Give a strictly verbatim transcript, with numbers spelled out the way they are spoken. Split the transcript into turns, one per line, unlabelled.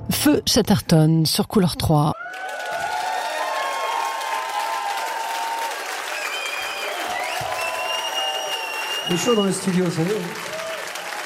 Feu Chatterton sur Couleur trois.
Il est chaud dans le studio, vous savez.